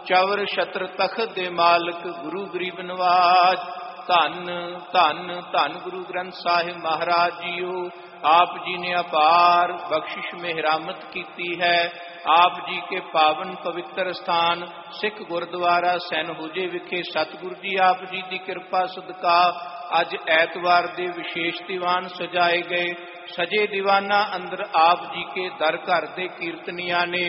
चवर छत्र तख्त दे मालिक गुरु गरीब नवाज। धन धन धन गुरु ग्रंथ साहिब महाराज जीओ। आप जी ने अपार बख्शिश मेहरामत की है। आप जी के पावन पवित्र स्थान सिख गुरुद्वारा सैनहुजे विखे सतगुरु जी आप जी की कृपा सदका अज ऐतवार दे विशेष दीवान सजाए गए। सजे दीवाना अंदर आप जी के दर घर दे कीर्तनिया ने,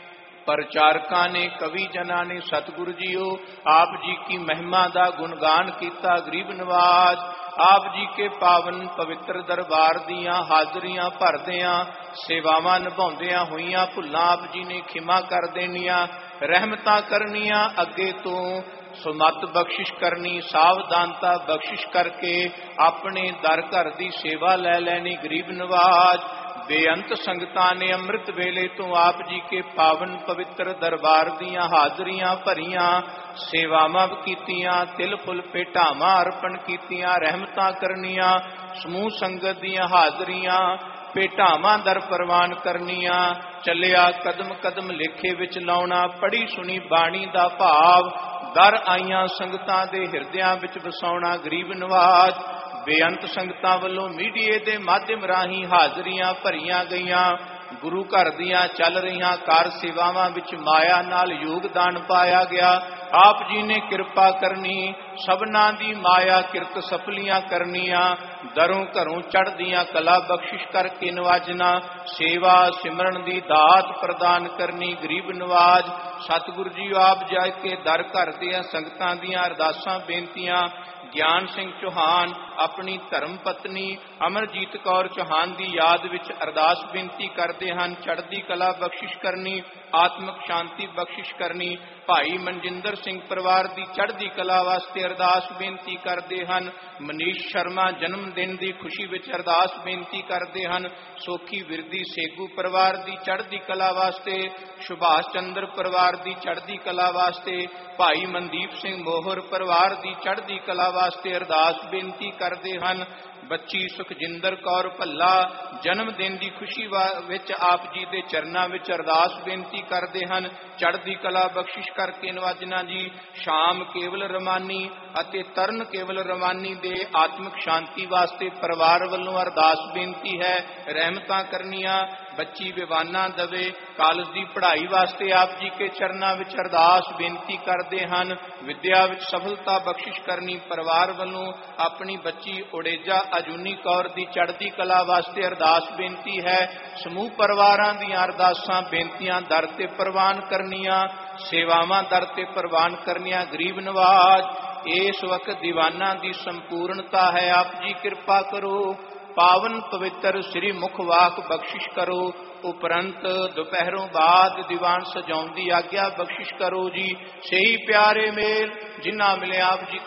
प्रचारका ने, कवि जना ने सतगुरु जीओ आप जी की महिमा दा गुणगान किया। गरीब नवाज आप जी के पावन पवित्र दरबार दियां हाजरियां भरदियां सेवावां निभाउंदियां होइयां भुल्लां आप जी ने खिमा कर देनियां, रहमतां करनियां अगे तो सुमत बख्शिश करनी, सावधानता बख्शिश करके अपने दर घर दी सेवा लै लैनी। गरीब नवाज बेअंत संगतां ने अमृत वेले तो आप जी के पावन पवित्र दरबार दियां हाजरियां भरियां, सेवावां कीतियां, तिल फुल भेटावां अर्पण कीतियां, रहमतां करनियां, समूह संगत दियां हाजरियां भेटावां दर प्रवान करनियां। चलिया कदम कदम लेखे विच लाउणा, पढ़ी सुनी बाणी दा भाव दर आईयां संगतां दे हिरदियां विच वसाउणा। गरीब नवाज बेअंत संगतां वल्लों मीडिए दे माध्यम राही हाजरियां भरियां गईयां। गुरु घर दियां चल रहीआं कार सेवावां विच माया नाल योगदान पाया गया। आप जी ने किरपा करनी, सबना दी माया किरत सफलियां करनियां, दरों घरों चढ़दियां कला बख्शिश करके नवाजना, सेवा सिमरन दी दात प्रदान करनी। गरीब नवाज सतगुरु जी आप जाके दर घर दियां संगतां दियां अरदासां बेनतियां ज्ञान सिंह चौहान अपनी धर्म पत्नी अमरजीत कौर चौहान की याद विच अरदास बेनती करते हैं। चढ़दी कला बख्शिश करनी, आत्मक शांति बख्शिश करनी। भाई मनजिंदर सिंह परिवार की चढ़दी कला वास्ते अरदास बेनती करते हैं। मनीष शर्मा जन्मदिन की खुशी विच अरदास बेनती करते हैं। सोखी विरदी सेगू परिवार की चढ़दी कला वास्ते, सुभाष चंद्र परिवार की चढ़दी कला वास्ते, भाई मनदीप सिंह मोहर परिवार की चढ़दी कला वास्ते अरदास बेनती करते हैं। बच्ची सुखजिंदर कौर भल्ला जन्म दिन की खुशी विच आप जी के चरणों विच अरदास बेनती करते हैं। चढ़दी कला बख्शिश करके नवाजना जी। शाम केवल रमानी अते तरन केवल रमानी दे आत्मिक शांति वास्ते परिवार वालों अरदास बेनती है। रहमतां करनियां बच्ची विवाना दवे, कॉलेज की पढ़ाई वास्ते आप जी के चरणों विच अरदास बेनती करते हैं। विद्या विच सफलता बख्शिश करनी, परिवार वालों अपनी बच्ची उड़ेजा अजूनी कौर की चढ़दी कला वास्ते अरदास बेनती है। समूह परिवारां दीआं अरदासां बेनतियां दर ते प्रवान करनियां, सेवावां दर ते प्रवान करनियां। गरीब नवाज इस वक्त दीवाना की संपूर्णता है, आप जी कृपा करो। पावन पवित्र श्री मुखवाक बख्शिश करो। उपरंत दोपहरों बाद दीवान सजाउण दी आग्या बख्शिश करो जी। सही प्यारे मेल जिन्ना मिले आप जी